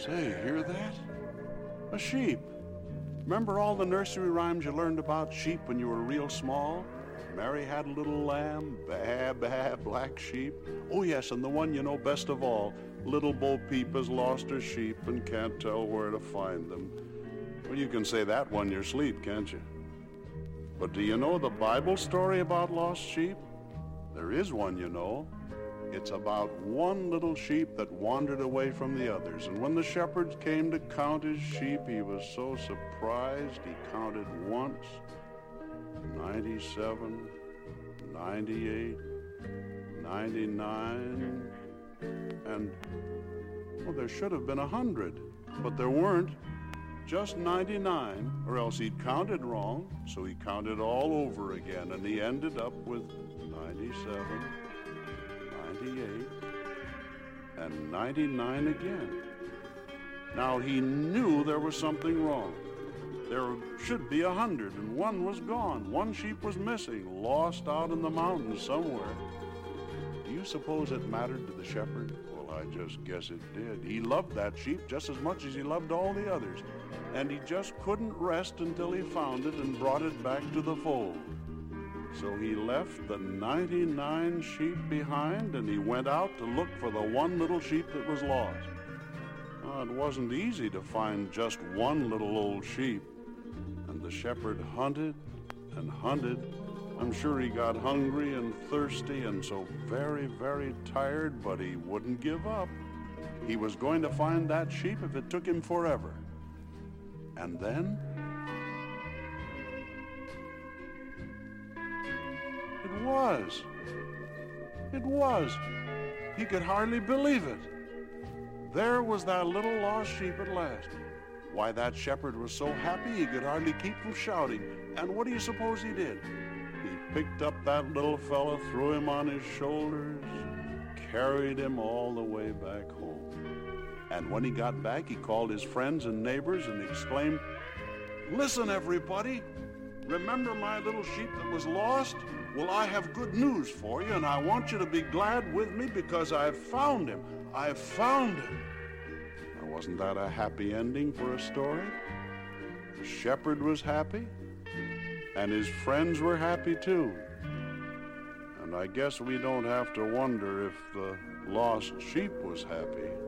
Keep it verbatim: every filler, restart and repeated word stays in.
Say, hear that? A sheep. Remember all the nursery rhymes you learned about sheep when you were real small? Mary had a little lamb, baa, baa, black sheep. Oh, yes, and the one you know best of all, little Bo Peep has lost her sheep and can't tell where to find them. Well, you can say that one in your sleep, can't you? But do you know the Bible story about lost sheep? There is one, you know. It's about one little sheep that wandered away from the others. And when the shepherds came to count his sheep, he was so surprised he counted once, ninety-seven, ninety-eight, ninety-nine, and, well, there should have been a hundred, but there weren't. Just ninety-nine, or else he'd counted wrong, so he counted all over again, and he ended up with ninety-seven, ninety-eight, and ninety-nine again. Now, he knew there was something wrong. There should be a hundred, and one was gone. One sheep was missing, lost out in the mountains somewhere. Do you suppose it mattered to the shepherd? Well, I just guess it did. He loved that sheep just as much as he loved all the others, and he just couldn't rest until he found it and brought it back to the fold. So he left the ninety-nine sheep behind, and he went out to look for the one little sheep that was lost. Well, it wasn't easy to find just one little old sheep, and the shepherd hunted and hunted. I'm sure he got hungry and thirsty and so very, very tired, but he wouldn't give up. He was going to find that sheep if it took him forever. And then it was. It was. He could hardly believe it. There was that little lost sheep at last. Why, that shepherd was so happy he could hardly keep from shouting. And what do you suppose he did? He picked up that little fella, threw him on his shoulders, carried him all the way back home. And when he got back, he called his friends and neighbors and exclaimed, "Listen, everybody, remember my little sheep that was lost? Well, I have good news for you, and I want you to be glad with me because I've found him. I've found him." Now, wasn't that a happy ending for a story? The shepherd was happy, and his friends were happy too. And I guess we don't have to wonder if the lost sheep was happy.